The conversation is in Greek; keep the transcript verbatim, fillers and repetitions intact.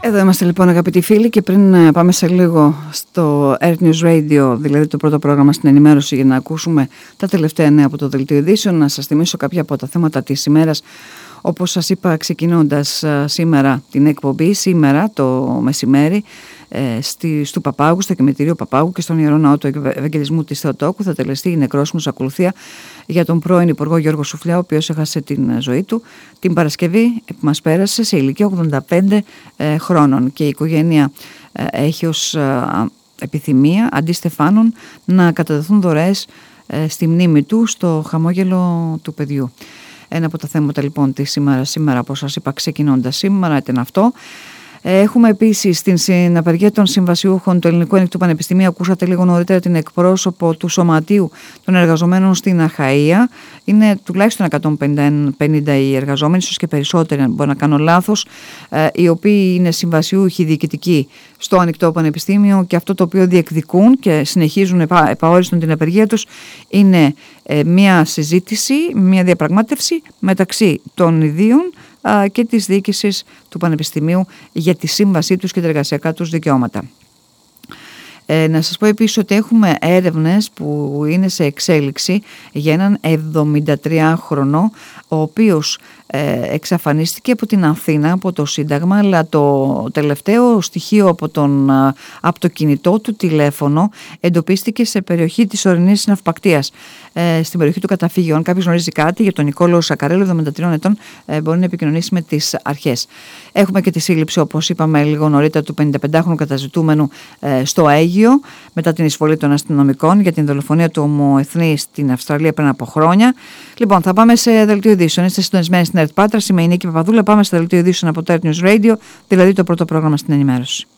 Εδώ είμαστε λοιπόν αγαπητοί φίλοι και πριν πάμε σε λίγο στο Earth News Radio, δηλαδή το πρώτο πρόγραμμα στην ενημέρωση για να ακούσουμε τα τελευταία νέα από το Δελτίο Ειδήσεων, να σας θυμίσω κάποια από τα θέματα της ημέρας. Όπως σας είπα ξεκινώντας σήμερα την εκπομπή, σήμερα το μεσημέρι ε, στη, στο Παπάγου, στο κημητήριο Παπάγου και στον Ιερό Ναό του Ευαγγελισμού της Θεοτόκου θα τελεστεί η νεκρόσιμος ακολουθία για τον πρώην Υπουργό Γιώργο Σουφλιά, ο οποίος έχασε την ζωή του την Παρασκευή που μας πέρασε σε ηλικία ογδόντα πέντε ε, χρόνων και η οικογένεια ε, έχει ως ε, επιθυμία αντί στεφάνων να καταδοθούν δωρεές ε, στη μνήμη του στο χαμόγελο του παιδιού. Ένα από τα θέματα λοιπόν της σήμερα, σήμερα όπως σας είπα ξεκινώντας σήμερα ήταν αυτό. Έχουμε επίσης την συναπεργία των συμβασιούχων του Ελληνικού Ανοιχτού Πανεπιστημίου. Ακούσατε λίγο νωρίτερα την εκπρόσωπο του Σωματείου των Εργαζομένων στην Αχαΐα. Είναι τουλάχιστον εκατόν πενήντα οι εργαζόμενοι, ίσως και περισσότεροι, αν μπορώ να κάνω λάθος, οι οποίοι είναι συμβασιούχοι διοικητικοί στο Ανοιχτό Πανεπιστήμιο και αυτό το οποίο διεκδικούν και συνεχίζουν επα, επαόριστον την απεργία τους είναι μια συζήτηση, μια διαπραγμάτευση μεταξύ των ιδίων και της διοίκησης του Πανεπιστημίου για τη σύμβασή τους και τα εργασιακά τους δικαιώματα. Ε, να σας πω επίσης ότι έχουμε έρευνες που είναι σε εξέλιξη για έναν εβδομηντατριάχρονο ο οποίος ε, εξαφανίστηκε από την Αθήνα, από το Σύνταγμα, αλλά το τελευταίο στοιχείο από, τον, από το κινητό του τηλέφωνο εντοπίστηκε σε περιοχή της ορεινής ναυπακτίας, ε, στην περιοχή του καταφύγιου. Αν κάποιος γνωρίζει κάτι για τον Νικόλαο Σακαρέλο, εβδομήντα τριών ετών, ε, μπορεί να επικοινωνήσει με τις αρχές. Έχουμε και τη σύλληψη, όπως είπαμε λίγο νωρίτερα, του πενηνταπεντάχρονου καταζητούμενου ε, στο Αίγυο, μετά την εισβολή των αστυνομικών για την δολοφονία του ομοεθνή στην Αυστραλία πριν από χρόνια. Λοιπόν, θα πάμε σε Δελτίο Ειδήσεων. Είστε συντονισμένοι στην Earth Patras. Είμαι η Νίκη Παπαδούλα. Πάμε σε Δελτίο Ειδήσεων από το Earth News Radio, δηλαδή το πρώτο πρόγραμμα στην ενημέρωση.